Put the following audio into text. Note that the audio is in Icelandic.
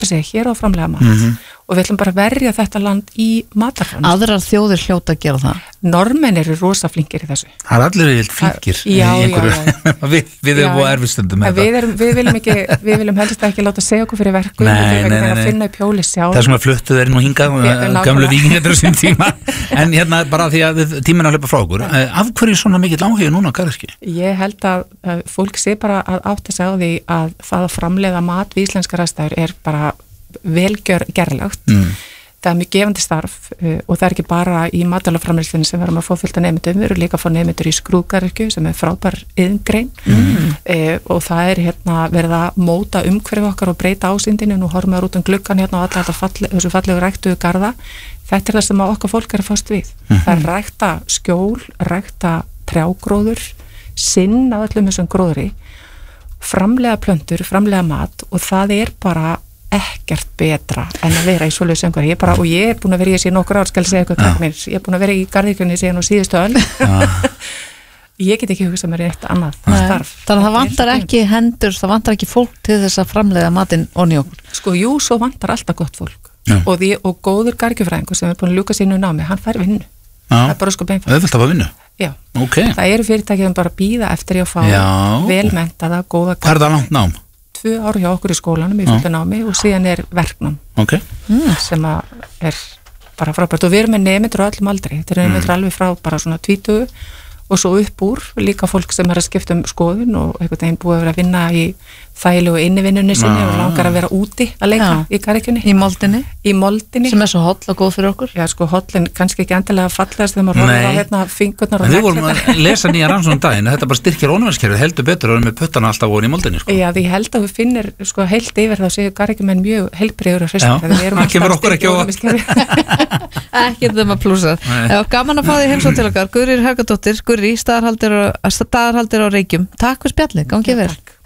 sig hér á framlega mat og við ætlum bara að verja þetta land í matarframleiðslu. Aðrar þjóðir hljóta að gera það. Normenn eru rosa flinkir í þessu. Það er allir heilt flinkir í einhverju. Við erum á erfistundum. Við viljum helst ekki láta segja okkur fyrir verku. Við viljum að finna upp hjólið sjálf. Það er svona fluttu þeir nú hingað, gamlu víkingar á sín tíma. En hérna bara því að tíminn að hlaupa frá okkur. Af hverju svona mikill áhugi núna á garðyrkju? Ég held að fólk sé bara að átta sig á því að það að framleiða mat við íslenskar aðstæður er bara velgerlegt. Það er mjög gefandi starf og það er ekki bara í matvælaframleiðslunni sem við erum að fá fullt af nemendum, við erum líka að fá nemendur í skrúðgarðyrkju sem er frábær iðngrein og það er verið að móta umhverfi okkar og breyta ásýndinu, nú horfum við út gluggan og alla þessu fallegu ræktuðu garða. Þetta er það sem okkar fólk er að fást við. Það er rækta skjól, rækta trjágróður, sinn af öllum þessum gróðri, framleiða plöntur, framleiða mat og það er bara ekkert betra en að vera í svoleiðis söngvar. Og ég er búin að vera í þessi nokkur ár, skal segja eitthvað ég er búin að vera í garðyrkjunni síðan á síðustu öld. Ég get ekki hugsað mér eitt annað starf. Þannig að það vantar ekki hendur, það vantar ekki fólk til þess að framleiða matinn onni okkur. Sko, jú, svo vantar alltaf gott fólk og góður garðyrkjufræðingur sem er búin að ljúka sínu námi, hann fær vinnu. Það er bara sko beinfært. Auðvelt að fá vinnu? Já. Okay. Það eru fyrirtæki sem bara bíða eftir að fá velmenntaða, góða garðyrkjufræðinga. Hvað er það langt nám? 2 ár hjá okkur í skólanum í fullu námi og síðan er verknám sem er bara frábært og við erum með nemendur á öllum aldri. Þetta er nemendur alveg frá bara svona 20 og svo upp úr líka fólk sem er að skipta skoðun og einhvern veginn búið að vera að vinna í þægilegu innivinnunni sinni og langar að vera úti að leika í garðyrkjunni. Í moldinni. Sem er svo holl og góð fyrir okkur. Já, sko, hollin kannski ekki endilega fallegast þegar maður horfir á fingurnar og við vorum að lesa nýja rannsókn daginn að þetta bara styrkir ónæmiskerfið heldur betur og erum með puttana alltaf ofan í moldinni, sko. Já, því ég held að við finnir, sko, heilt yfir þá séu garðyrkjumenn mjög heilbrigður og hraustir. Það kemur okkur ekki á ekki þeim að plúsa. Gaman að fá þig heimsókn til okkar. Guðríður Helgadóttir, Gurrí, staðarhaldir á Reykjum. Takk fyrir spjallið, gangi vel.